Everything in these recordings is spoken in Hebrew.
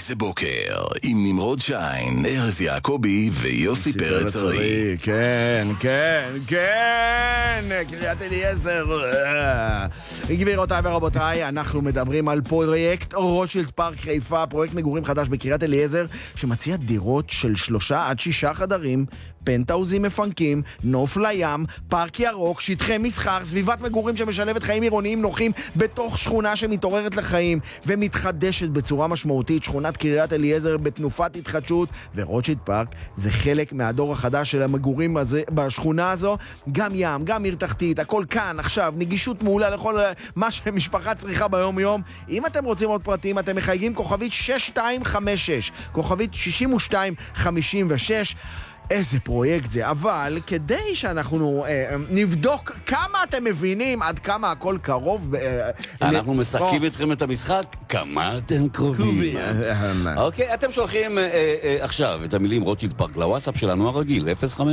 איזה בוקר, עם נמרוד שיין, ארז יעקבי ויוסי פרץ ארי. כן, כן, כן, קריית אליעזר. גבירותיי ורבותיי, אנחנו מדברים על פרויקט רוטשילד פארק חיפה, פרויקט מגורים חדש בקריית אליעזר, שמציע דירות של 3 עד 6 חדרים, פנטאוזים מפנקים, נוף לים, פארק ירוק, שטחי מסחר, סביבת מגורים שמשלבת חיים עירוניים נוחים בתוך שכונה שמתעוררת לחיים ומתחדשת בצורה משמעותית. שכונת קריית אליעזר בתנופת התחדשות, ורוטשילד פארק זה חלק מהדור החדש של המגורים הזה, בשכונה הזו. גם ים, גם עיר תחתית, הכל כאן, עכשיו, נגישות מעולה לכל מה שמשפחה צריכה ביום יום. אם אתם רוצים עוד פרטים, אתם מחייגים כוכבית 6256, כוכבית 6256. איזה פרויקט זה, אבל כדי שאנחנו נבדוק כמה אתם מבינים, עד כמה הכל קרוב... אנחנו משחקים איתכם את המשחק, כמה אתם קרובים. אוקיי, אתם שולחים עכשיו את המילים רוטשילד פארק לוואטסאפ שלנו הרגיל,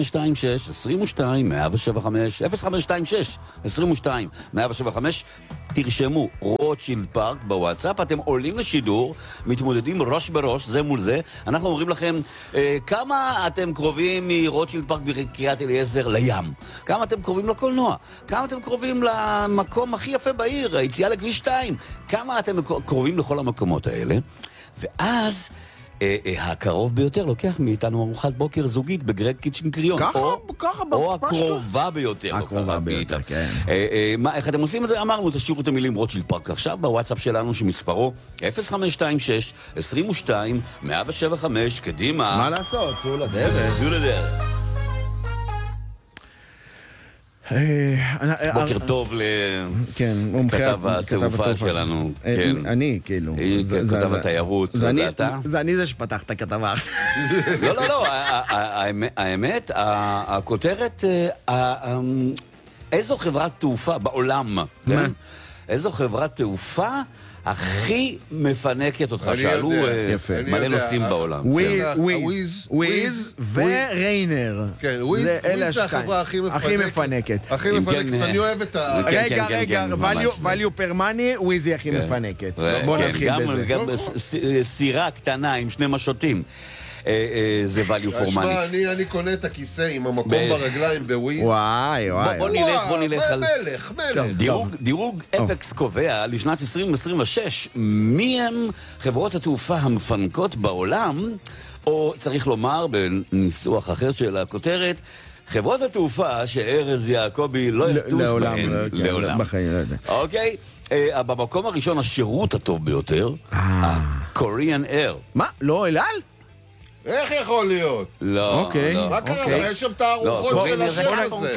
0526-22-175, תרשמו רוטשילד פארק בוואטסאפ, אתם עולים לשידור, מתמודדים ראש בראש, זה מול זה, אנחנו אומרים לכם כמה אתם קרובים מרוטשילד פארק בקריית אליעזר לים, כמה אתם קרובים לקולנוע, כמה אתם קרובים למקום הכי יפה בעיר, היציאה לכביש 2, כמה אתם קרובים לכל המקומות האלה, ואז הקרוב ביותר לוקח מאיתנו ארוחת בוקר זוגית בגרג קיצ'ן קריון, או הקרובה ביותר, כן. איך אתם עושים את זה? אמרנו, תשאירו את המילים רוטשילד פארק עכשיו בוואטסאפ שלנו שמספרו 0526-22-175, קדימה. מה לעשות? צאו לדרך. צאו לדרך. בוקר טוב לכתב התעופה שלנו. אני, כאילו. כתב התיירות, זה אתה? זה אני זה שפתח את הכתבה. לא, האמת, הכותרת, איזו חברת תעופה בעולם, איזו חברת תעופה הכי מפנקת אותך, שאלו מלא נושאים בעולם. וויז וריינר. כן, וויז זה החברה הכי מפנקת. הכי מפנקת, אני אוהב את ה... רגע, value per money, וויז היא הכי מפנקת. בוא נתחיל בזה. גם סירה קטנה עם 2 משוטים. זה value for money. אני קונה את הכיסא עם המקום ברגליים בוויז. וואי. בוא נלך על... מלך. דירוג אפקס קובע לשנת 2026 מי הם חברות התעופה המפנקות בעולם, או צריך לומר בניסוח אחר של הכותרת, חברות התעופה שארז יעקבי לא יטוס בהן לעולם. אוקיי? במקום הראשון השירות הטוב ביותר, ה-Korean Air. מה? לא אל על? איך יכול להיות? לא. אוקיי. מה קרה? יש שם תערוכות של השם הזה.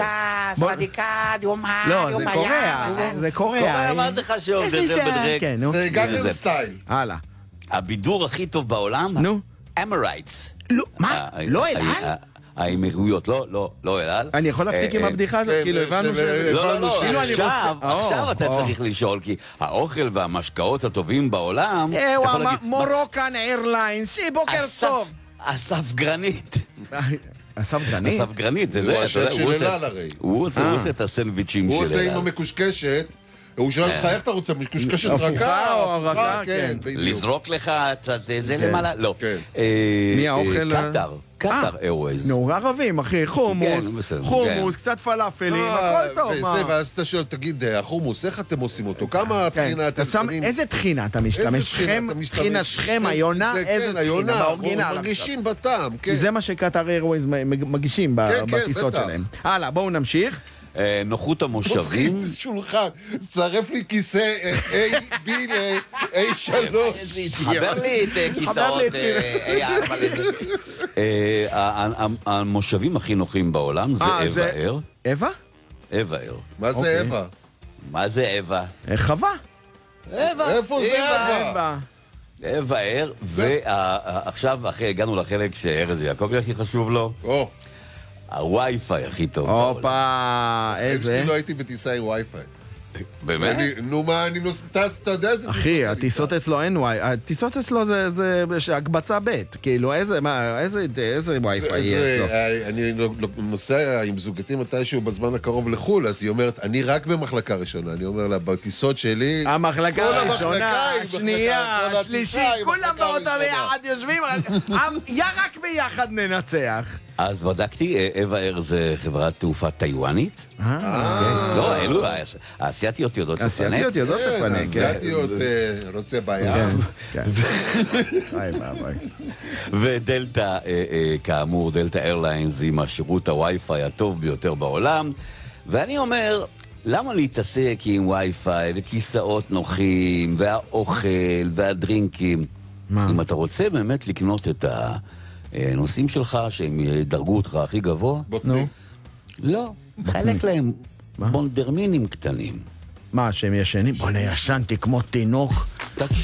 לא, זה קוריאה. זה קוריאה. מה זה חשוב? זה בדרק. זה גנגנם סטייל. הלאה. הבידור הכי טוב בעולם? נו. אמרייטס. לא, מה? לא אל על? האמירויות, לא אל על. אני יכול להפסיק עם הבדיחה הזאת? כאילו הבנו ש... לא, עכשיו אתה צריך לשאול, כי האוכל והמשקאות הטובים בעולם... מורוקן איירליינס, בוקר טוב. אסף גרנית. אסף גרנית? אסף גרנית, זה זה. הוא השם של אל על הרי. הוא עושה את הסנדוויצ'ים של אל על. הוא עושה עם המקושקשת. הוא שואל לך איך אתה רוצה, מקושקשת רכה או רכה, כן. לזרוק לך את זה למעלה? לא. מי האוכל? קטר איירווייז. נו, ערבים, אחי, חומוס, קצת פלאפלים, הכל טוב. ואז אתה שואל, תגיד, החומוס, איך אתם עושים אותו? כמה תחינה אתם שמים? איזה תחינה אתה משתמש? תחינה שכם, היונה? איזה תחינה? באורגינל. מרגישים בטעם, כן. זה מה שקטר איירווייז מגישים בטיסות שלהם. הלאה, בואו נמשיך. נוחות המושבים. פותחים שולחן, צרף לי כיסא A, B ל-A3. חבר לי את כיסאות A4. המושבים הכי נוחים בעולם זה אווה אר. אווה? מה זה אווה? מה זה אווה? חווה. איפה זה אווה? אווה אר, ועכשיו אחרי הגענו לחלק שארז יעקבי הכי חשוב לו. הווי-פיי הכי טוב. הופה, איזה? לא הייתי בטיסה עם ווי-פיי. באמת? נו מה, אני טס, אתה יודע איזה... אחי, הטיסות אצלו אין וואי, הטיסות אצלו זה הקבצה ב', כאילו איזה וי-פיי יש לו? אני נוסע עם זוגתי מתישהו בזמן הקרוב לחול, אז היא אומרת, אני רק במחלקה ראשונה, אני אומר לה, בטיסות שלי... המחלקה הראשונה, השנייה, השלישית, כולם באותה ביחד יושבים, רק ביחד ננצח. אז בדקתי, אבא זה חברת תעופה טיואנית. לא, אלו, האסייתיות יודעות לפנק. האסייתיות יודעות לפנק, כן. האסייתיות רוצה בעיה. ודלטה, כאמור, דלטה איירליינס עם השירות הווי-פיי הטוב ביותר בעולם. ואני אומר, למה להתעסק עם וי-פיי וכיסאות נוחים והאוכל והדרינקים? אם אתה רוצה באמת לקנות את הנושאים שלך, שהם ידרגו אותך הכי גבוה, לא, חלק להם בונדרמינים קטנים. מה, שהם ישנים? בוא, ישנתי כמו תינוק.